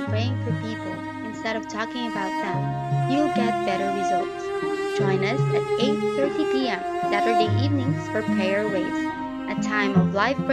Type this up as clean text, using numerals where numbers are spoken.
praying for people instead of talking about them, you'll get better results. Join us at 8:30 p.m. Saturday evenings for Prayer Waves, a time of live